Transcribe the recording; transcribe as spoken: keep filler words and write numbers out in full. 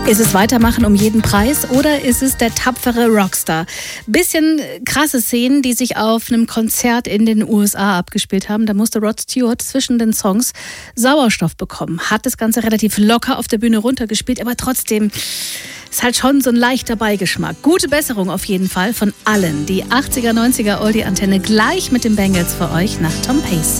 Ist es Weitermachen um jeden Preis oder ist es der tapfere Rockstar? Bisschen krasse Szenen, die sich auf einem Konzert in den U S A abgespielt haben. Da musste Rod Stewart zwischen den Songs Sauerstoff bekommen. Hat das Ganze relativ locker auf der Bühne runtergespielt, aber trotzdem ist halt schon so ein leichter Beigeschmack. Gute Besserung auf jeden Fall von allen. Die achtziger, neunziger Oldie-Antenne gleich mit den Bangles für euch nach Tom Pace.